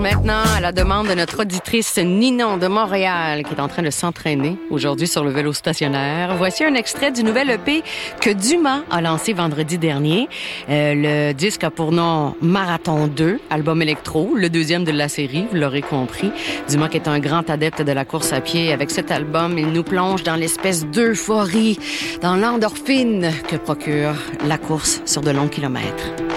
Maintenant, à la demande de notre auditrice Ninon de Montréal, qui est en train de s'entraîner aujourd'hui sur le vélo stationnaire, voici un extrait du nouvel EP que Dumas a lancé vendredi dernier. Le disque a pour nom Marathon 2, album électro, le deuxième de la série, vous l'aurez compris. Dumas qui est un grand adepte de la course à pied. Avec cet album, il nous plonge dans l'espèce d'euphorie, dans l'endorphine que procure la course sur de longs kilomètres.